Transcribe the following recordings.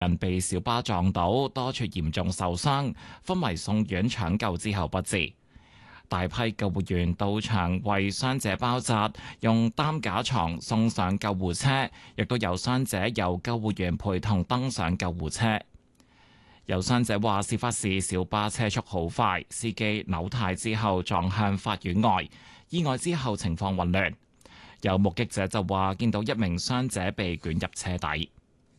人被小巴撞倒，多處嚴重受傷，昏迷送院搶救之後不治。大批救護員到場為傷者包紮，用擔架床送上救護車，亦都有傷者由救護員陪同登上救護車。有傷者話，事發時小巴車速好快，司機扭軚之後撞向法院外，意外之後情況混亂。有目擊者就話見到一名傷者被捲入車底。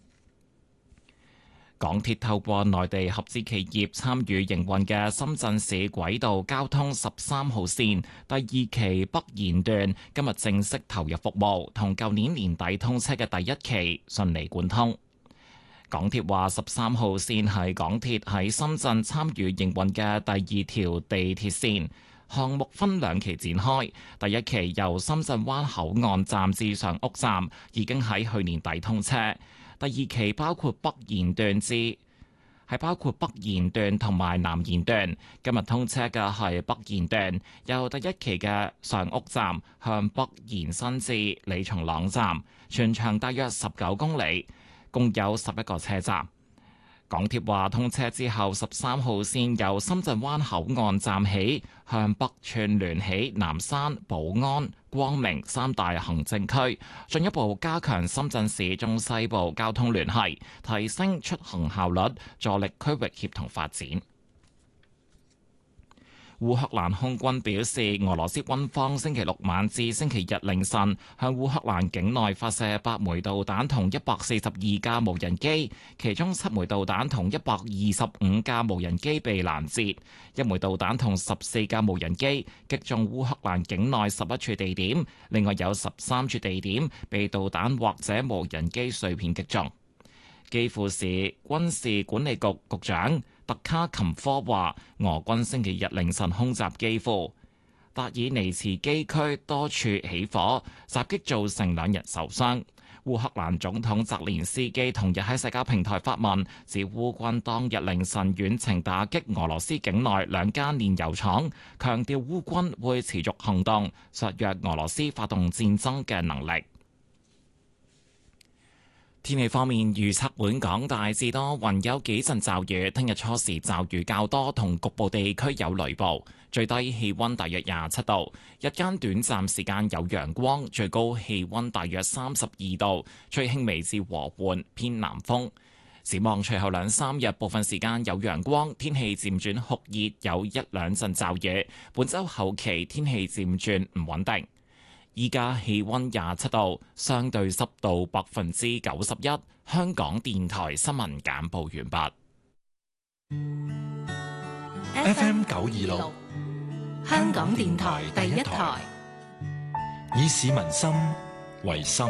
港鐵透過內地合資企業參與營運嘅深圳市軌道交通13號線第二期北延段今日正式投入服務，同舊年年底通車嘅第一期順利貫通。港鐵話13號線係港鐵喺深圳參與營運嘅第二條地鐵線，項目分兩期展開。第一期由深圳灣口岸站至上屋站已經喺去年底通車。第二期包括北延段同埋南延段，今日通車嘅係北延段，由第一期嘅上屋站向北延伸至李松朗站，全長大約19公里，共有11個車站。港鐵話通車之後，13號線由深圳灣口岸站起，向北串聯起南山、寶安、光明三大行政區，進一步加強深圳市中西部交通聯繫，提升出行效率，助力區域協同發展。烏克蘭空軍表示，俄羅斯軍方星期六晚至星期日凌晨向烏克蘭境內發射8枚導彈同142架無人機，其中7枚導彈同125架無人機被攔截，1枚導彈同14架無人機擊中烏克蘭境內11處地點，另外有13處地點被導彈或者無人機碎片擊中。基輔市軍事管理局局長特卡琴科話，俄軍星期日凌晨空襲基輔，達爾尼茨基區多處起火，襲擊造成2人受傷。烏克蘭總統澤連斯基同日喺社交平台發文，指烏軍當日凌晨遠程打擊俄羅斯境內2間煉油廠，強調烏軍會持續行動，削弱俄羅斯發動戰爭嘅能力。天氣方面，預測本港大致多雲，有幾陣驟雨。聽日初時驟雨較多，同局部地區有雷暴。最低氣溫大約27度，日間短暫時間有陽光，最高氣溫大約32度，吹輕微至和緩偏南風。展望隨後2-3日，部分時間有陽光，天氣漸轉酷熱，有1-2陣驟雨。本週後期天氣漸轉唔穩定。依家氣溫27度，相對濕度91%。香港電台新聞簡報完畢。FM 926，香港電台第一台，以市民心為心，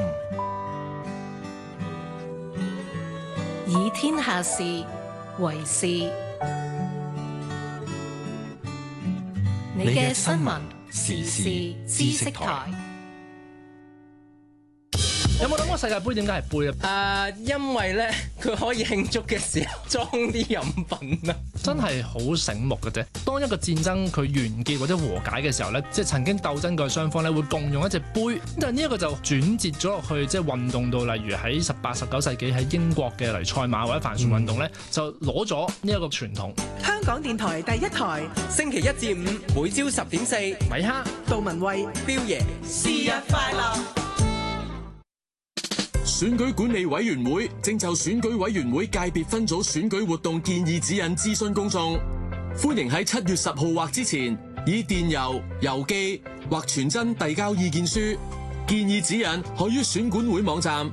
以天下事為事。你嘅新聞時事知識台。 有冇諗過世界盃點解係杯啊？ 因為咧佢可以慶祝嘅時候裝啲飲品啊！ 真係好醒目嘅啫。當一個戰爭佢完結或者和解嘅時候咧，即係曾經鬥爭過嘅雙方咧會共用一隻杯。但係呢一個就轉折咗落去，即係運動到例如喺18、19世紀喺英國嘅嚟賽馬或者帆船運動咧，就攞咗呢一個傳統。 香港電台第一台， 星期1至5每朝10.4， 米哈、 杜文慧、 彪爺， 是日快樂。 選舉管理委員會正就選舉委員會界別分組選舉活動建議指引諮詢公眾，歡迎喺7月10號或之前以電郵、郵寄或傳真遞交意見書。建議指引可於選管會網站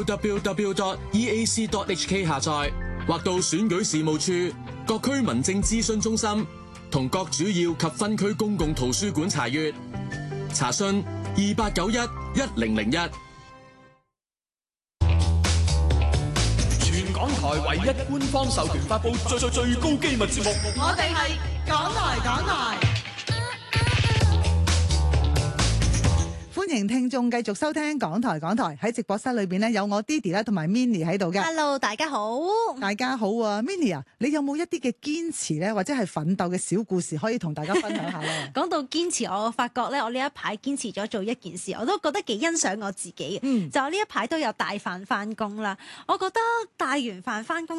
www.eac.hk 下載，或到選舉事務處、各區民政諮詢中心同各主要及分區公共圖書館查閱。查詢28911001。港台唯一官方授權發布最高機密節目， 我哋係港台。歡迎聽眾繼續收聽港台喺直播室裏邊呢，有我 Didi 啦同埋 Minnie 喺度嘅。 Hello， 大家好。 大家好啊 ，Minnie 啊，你有冇一啲嘅堅持咧，或者係奮鬥嘅小故事可以同大家分享下咧？ 講到堅持，我發覺咧，我呢一排堅持咗做一件事，我都覺得幾欣賞我自己嘅。就我呢一排都有帶飯翻工啦，我覺得帶完飯翻工